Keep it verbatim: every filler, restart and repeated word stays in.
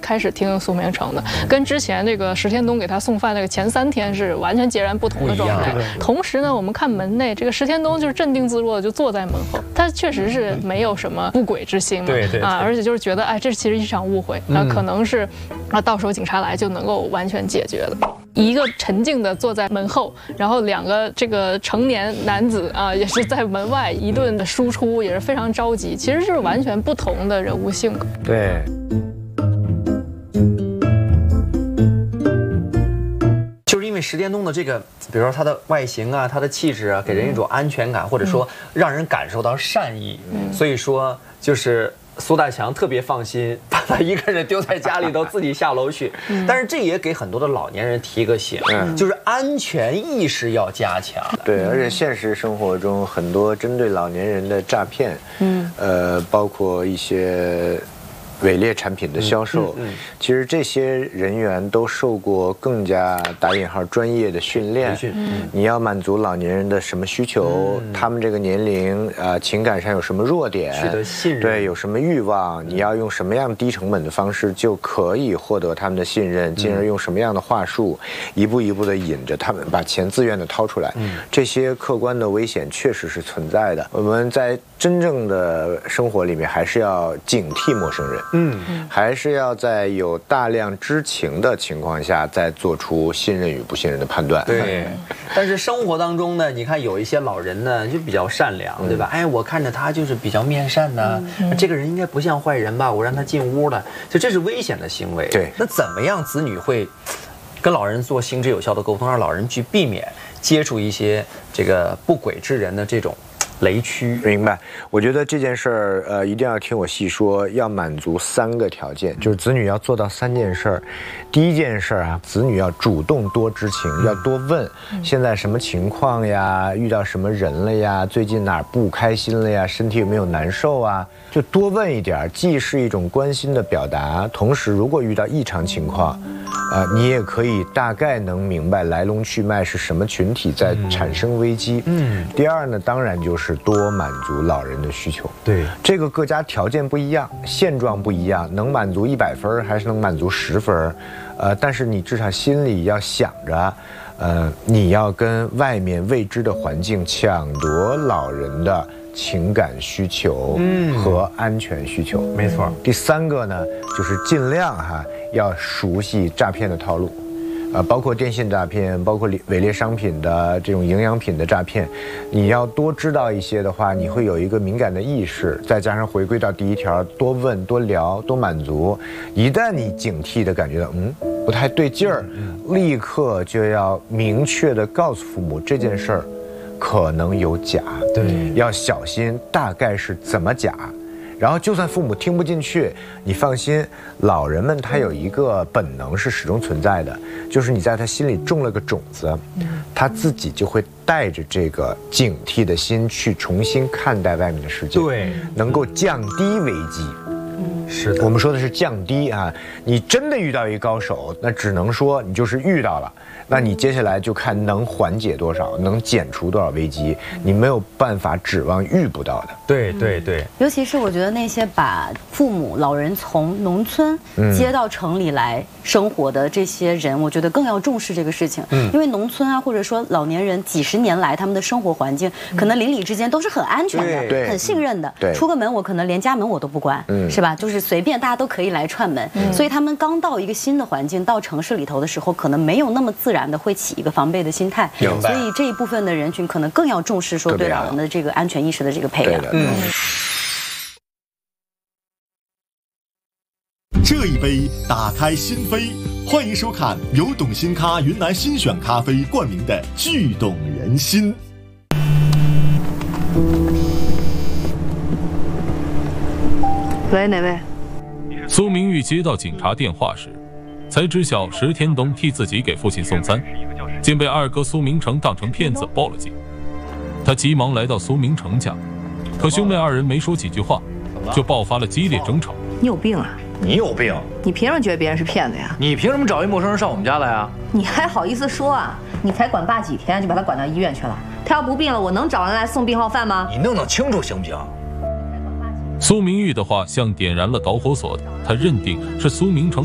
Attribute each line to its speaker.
Speaker 1: 开始听苏明成的，跟之前这个石天东给他送饭那个前三天是完全截然不同的状态。同时呢，我们看门内这个石天东就是镇定自若的就坐在门后，他确实是没有什么不轨之心嘛，
Speaker 2: 对对
Speaker 1: 啊，而且就是觉得哎，这其实一场误会，啊，可能是啊到时候警察来就能够完全解决的。一个沉静的坐在门后，然后两个这个成年男子啊，也是在门外一顿的输出，也是非常着急，其实是完全不同的人物性格。
Speaker 3: 对。
Speaker 2: 就是因为石天东的这个，比如说他的外形啊，他的气质啊，给人一种安全感，或者说让人感受到善意，所以说就是苏大强特别放心，把他一个人丢在家里头，自己下楼去。但是这也给很多的老年人提个醒，就是安全意识要加强。
Speaker 3: 对，而且现实生活中很多针对老年人的诈骗，嗯，呃，包括一些伪劣产品的销售，嗯嗯嗯、其实这些人员都受过更加打引号专业的训练。嗯、你要满足老年人的什么需求？嗯、他们这个年龄，呃，情感上有什么弱点？
Speaker 2: 取得信任。
Speaker 3: 对，有什么欲望？你要用什么样低成本的方式就可以获得他们的信任？进而用什么样的话术，一步一步的引着他们把钱自愿的掏出来？嗯、这些客观的危险确实是存在的。我们在真正的生活里面，还是要警惕陌生人。嗯，还是要在有大量知情的情况下，再做出信任与不信任的判断。
Speaker 2: 对，但是生活当中呢，你看有一些老人呢就比较善良，对吧？哎，我看着他就是比较面善的，这个人应该不像坏人吧？我让他进屋了，就这是危险的行为。
Speaker 3: 对，
Speaker 2: 那怎么样子女会跟老人做行之有效的沟通，让老人去避免接触一些这个不轨之人的这种雷区？
Speaker 3: 明白。我觉得这件事儿，呃，一定要听我细说，要满足三个条件，就是子女要做到三件事儿。第一件事儿啊，子女要主动多知情，要多问，现在什么情况呀？遇到什么人了呀？最近哪儿不开心了呀？身体有没有难受啊？就多问一点，既是一种关心的表达，同时如果遇到异常情况，呃，你也可以大概能明白来龙去脉是什么群体在产生危机。嗯。第二呢，当然就是多满足老人的需求。
Speaker 2: 对，
Speaker 3: 这个各家条件不一样，现状不一样，能满足一百分还是能满足十分，呃，但是你至少心里要想着，呃，你要跟外面未知的环境抢夺老人的情感需求和安全需求。
Speaker 2: 嗯、没错。
Speaker 3: 第三个呢，就是尽量哈要熟悉诈骗的套路。呃，包括电信诈骗，包括伪劣商品的这种营养品的诈骗，你要多知道一些的话，你会有一个敏感的意识，再加上回归到第一条，多问、多聊、多满足。一旦你警惕的感觉到嗯不太对劲儿，立刻就要明确的告诉父母这件事儿可能有假，
Speaker 2: 对，
Speaker 3: 要小心，大概是怎么假。然后就算父母听不进去，你放心，老人们他有一个本能是始终存在的，就是你在他心里种了个种子，他自己就会带着这个警惕的心去重新看待外面的世界，
Speaker 2: 对，
Speaker 3: 能够降低危机。
Speaker 2: 是的，
Speaker 3: 我们说的是降低啊，你真的遇到一个高手，那只能说你就是遇到了，那你接下来就看能缓解多少，能减除多少危机，你没有办法指望遇不到的。
Speaker 2: 对对对，
Speaker 4: 尤其是我觉得那些把父母老人从农村接到城里来生活的这些人，我觉得更要重视这个事情。嗯，因为农村啊，或者说老年人几十年来他们的生活环境，可能邻里之间都是很安全的，很信任的。
Speaker 3: 对，
Speaker 4: 出个门我可能连家门我都不关，嗯，是吧？就是随便大家都可以来串门。嗯，所以他们刚到一个新的环境，到城市里头的时候，可能没有那么自然的会起一个防备的心态。所以这一部分的人群可能更要重视说对老人的这个安全意识的这个培养。
Speaker 3: 嗯。
Speaker 5: 这一杯打开心扉，欢迎收看由董新咖云南新选咖啡冠名的《聚懂人心》。
Speaker 6: 喂，哪位？
Speaker 7: 苏明玉接到警察电话时，才知晓石天东替自己给父亲送餐，竟被二哥苏明成当成骗子报了警。他急忙来到苏明成家，可兄妹二人没说几句话，就爆发了激烈争吵。
Speaker 6: 你有病啊！
Speaker 8: 你有病！
Speaker 6: 你凭什么觉得别人是骗子呀？
Speaker 8: 你凭什么找一陌生人上我们家来啊？
Speaker 6: 你还好意思说啊？你才管爸几天就把他管到医院去了？他要不病了，我能找人来送病号饭吗？
Speaker 8: 你弄弄清楚行不行？
Speaker 7: 苏明玉的话像点燃了导火索，他认定是苏明成